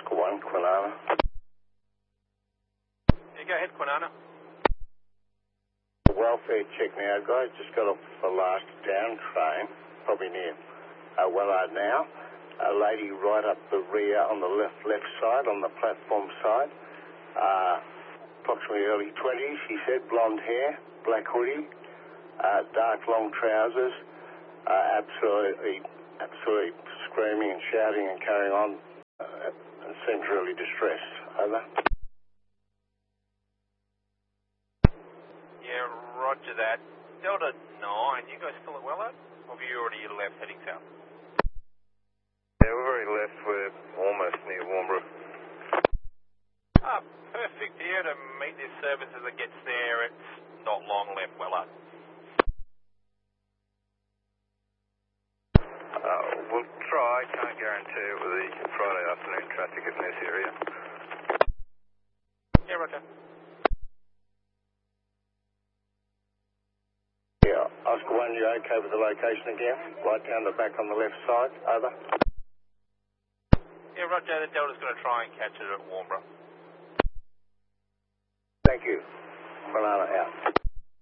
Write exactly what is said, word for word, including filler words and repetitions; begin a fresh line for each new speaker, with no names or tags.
Oscar one, Kwinana.
Yeah, go ahead, Kwinana.
Welfare check now, guys. Just got off the last down train, probably near uh, Wellard now. A lady right up the rear on the left left side, on the platform side. Uh, approximately early twenties, she said, blonde hair, black hoodie, uh, dark long trousers, uh, absolutely, absolutely screaming and shouting and carrying on, uh, and seems really distressed. Over.
Yeah, roger that. Delta nine, you guys still at Wellard? Or have you already left heading south?
Yeah, we've already left. We're almost near Warnbro.
Ah, perfect. Here to meet this service as it gets there. It's not long left, Wellard.
Uh, we'll try. Can't guarantee it with the Friday afternoon traffic in this area.
Yeah, roger.
Yeah, Oscar one, you okay with the location again? Right down the back on the left side, over.
Yeah, roger, the Delta's going to try and catch it at Warnbro.
Thank you. Kwinana out.